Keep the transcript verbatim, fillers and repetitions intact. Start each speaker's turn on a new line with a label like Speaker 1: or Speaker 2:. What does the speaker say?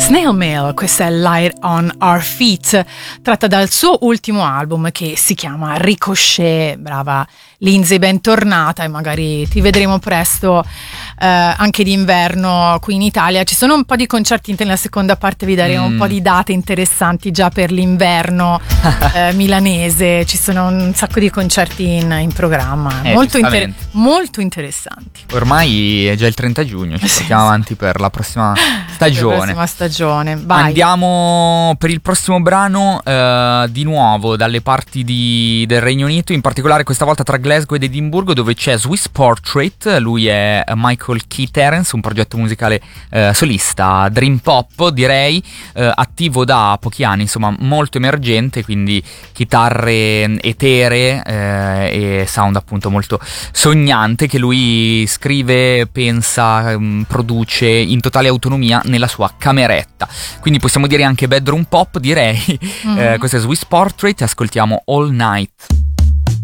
Speaker 1: Snail Mail, questa è Light on Our Feet, tratta dal suo ultimo album che si chiama Ricochet. Brava Lindsay, bentornata, e magari ti vedremo presto eh, anche d'inverno qui in Italia. Ci sono un po' di concerti, nella seconda parte vi daremo mm. un po' di date interessanti già per l'inverno eh, milanese. Ci sono un sacco di concerti in, in programma,
Speaker 2: eh,
Speaker 1: molto, inter- molto interessanti.
Speaker 2: Ormai è già il trenta giugno, ci portiamo sì, avanti per la prossima stagione.
Speaker 1: La prossima stagione. Vai.
Speaker 2: Andiamo per il prossimo brano eh, di nuovo dalle parti di, del Regno Unito, in particolare questa volta tra Glasgow ed Edimburgo, dove c'è Swiss Portrait. Lui è Michael Key Terence, un progetto musicale eh, solista, dream pop direi, eh, attivo da pochi anni, insomma molto emergente, quindi chitarre eteree eh, e sound appunto molto sognante, che lui scrive, pensa, mh, produce in totale autonomia nella sua cameretta, quindi possiamo dire anche bedroom pop direi. mm-hmm. eh, questo è Swiss Portrait, ascoltiamo All Night.